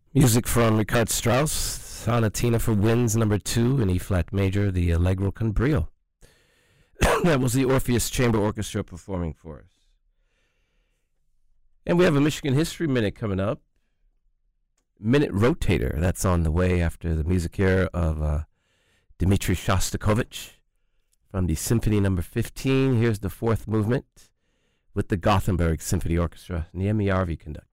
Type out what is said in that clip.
Music from Richard Strauss, Sonatina for Winds No. 2 in E-flat major, the Allegro con brio. That was the Orpheus Chamber Orchestra performing for us. And we have a Michigan History Minute coming up. Minute Rotator, that's on the way after the music here of Dmitri Shostakovich from the Symphony No. 15. Here's the fourth movement with the Gothenburg Symphony Orchestra. Niemi Arvi conducting.